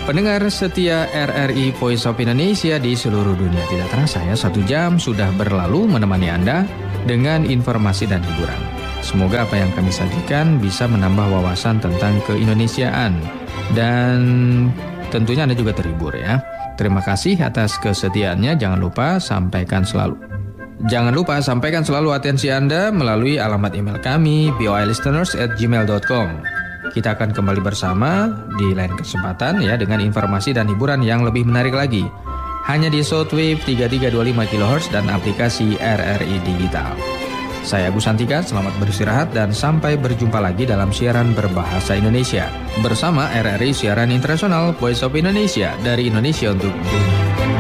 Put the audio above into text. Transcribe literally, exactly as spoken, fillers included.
Pendengar setia R R I Voice of Indonesia di seluruh dunia, tidak terasa ya, satu jam sudah berlalu menemani Anda dengan informasi dan hiburan. Semoga apa yang kami sajikan bisa menambah wawasan tentang keindonesiaan dan tentunya Anda juga terhibur ya. Terima kasih atas kesetiaannya. Jangan lupa sampaikan selalu Jangan lupa sampaikan selalu atensi Anda melalui alamat email kami b o i listeners at gmail dot com. Kita akan kembali bersama di lain kesempatan ya dengan informasi dan hiburan yang lebih menarik lagi. Hanya di Shortwave tiga tiga dua lima kilohertz dan aplikasi R R I Digital. Saya Agus Santika, selamat beristirahat dan sampai berjumpa lagi dalam siaran berbahasa Indonesia bersama R R I Siaran Internasional Voice of Indonesia dari Indonesia untuk dunia.